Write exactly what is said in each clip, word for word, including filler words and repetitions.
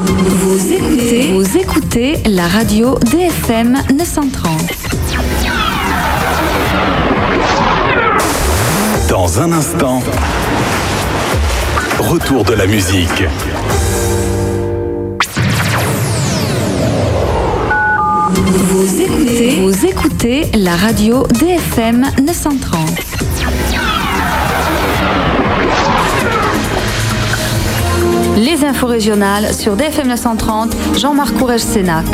Vous écoutez, vous écoutez la radio D F M neuf cent trente. Dans un instant, retour de la musique. Vous écoutez, vous écoutez la radio D F M neuf cent trente. Les infos régionales sur D F M neuf cent trente, Jean-Marc Courrèges-Sénac.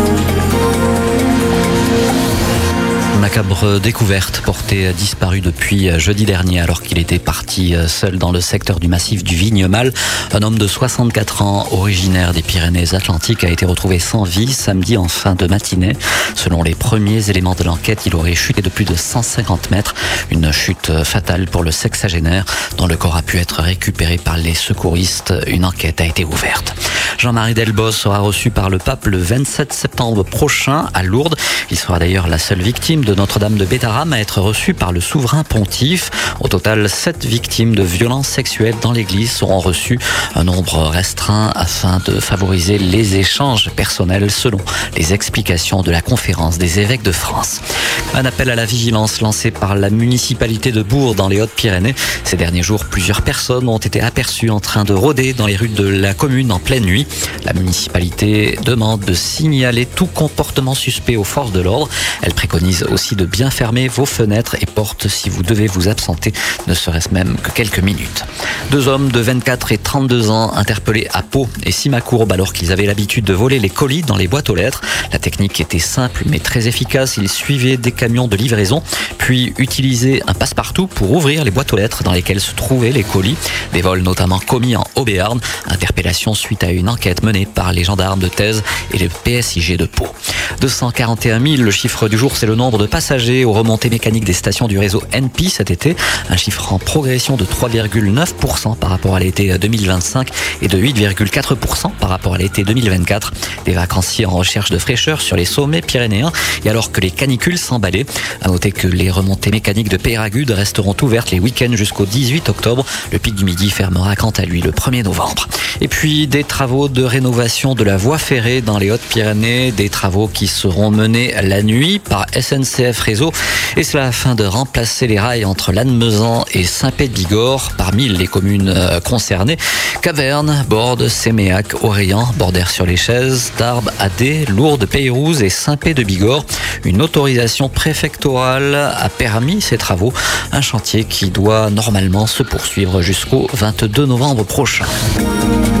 Macabre découverte, porté disparu depuis jeudi dernier alors qu'il était parti seul dans le secteur du massif du Vignemale. Un homme de soixante-quatre ans, originaire des Pyrénées-Atlantiques, a été retrouvé sans vie samedi en fin de matinée. Selon les premiers éléments de l'enquête, il aurait chuté de plus de cent cinquante mètres. Une chute fatale pour le sexagénaire dont le corps a pu être récupéré par les secouristes. Une enquête a été ouverte. Jean-Marie Delbos sera reçu par le pape le vingt-sept septembre prochain à Lourdes. Il sera d'ailleurs la seule victime de Notre-Dame de Bétarame à être reçue par le souverain pontife. Au total, sept victimes de violences sexuelles dans l'église seront reçues, un nombre restreint afin de favoriser les échanges personnels selon les explications de la conférence des évêques de France. Un appel à la vigilance lancé par la municipalité de Bourg dans les Hautes-Pyrénées. Ces derniers jours, plusieurs personnes ont été aperçues en train de rôder dans les rues de la commune en pleine nuit. La municipalité demande de signaler tout comportement suspect aux forces de l'ordre. Elle préconise aussi de bien fermer vos fenêtres et portes si vous devez vous absenter, ne serait-ce même que quelques minutes. Deux hommes de vingt-quatre et trente-deux ans interpellés à Pau et Simacourbe alors qu'ils avaient l'habitude de voler les colis dans les boîtes aux lettres. La technique était simple mais très efficace. Ils suivaient des camions de livraison puis utilisaient un passe-partout pour ouvrir les boîtes aux lettres dans lesquelles se trouvaient les colis. Des vols notamment commis en Haut-Béarn. Interpellation suite à une enquête menée par les gendarmes de Thèse et le P S I G de Pau. deux cent quarante et un mille, le chiffre du jour, c'est le nombre de passagers aux remontées mécaniques des stations du réseau N P cet été. Un chiffre en progression de trois virgule neuf pour cent par rapport à l'été deux mille vingt-cinq et de huit virgule quatre pour cent par rapport à l'été deux mille vingt-quatre. Des vacanciers en recherche de fraîcheur sur les sommets pyrénéens et alors que les canicules s'emballaient. À noter que les remontées mécaniques de Peyragudes resteront ouvertes les week-ends jusqu'au dix-huit octobre. Le Pic du Midi fermera quant à lui le premier novembre. Et puis des travaux de rénovation de la voie ferrée dans les Hautes-Pyrénées, des travaux qui seront menés la nuit par S N C F Réseau et cela afin de remplacer les rails entre Lannemezan et Saint-Pé-de-Bigorre. Parmi les communes concernées, Caverne, Bordes, Séméac, Orléans, Bordères-sur-les-Chaises, Tarbes, Adé, Lourdes, Peyrouze et Saint-Pé-de-Bigorre. Une autorisation préfectorale a permis ces travaux, un chantier qui doit normalement se poursuivre jusqu'au vingt-deux novembre prochain.